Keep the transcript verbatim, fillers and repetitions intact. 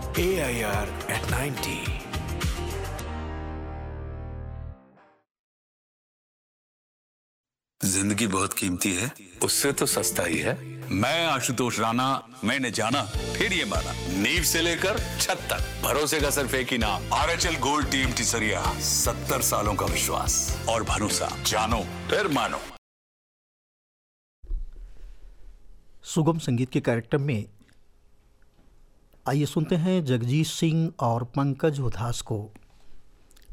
A I R eight ninety. जिंदगी बहुत कीमती है, उससे तो सस्ता ही है। मैं आशुतोष राणा, मैंने जाना फिर ये माना, नींव से लेकर छत तक भरोसे का सिर्फ एक ही नाम, R H L gold team टिसरिया। सत्तर सालों का विश्वास और भरोसा, जानो फिर मानो। सुगम संगीत के कार्यक्रम में आइए सुनते हैं जगजीत सिंह और पंकज उधास को।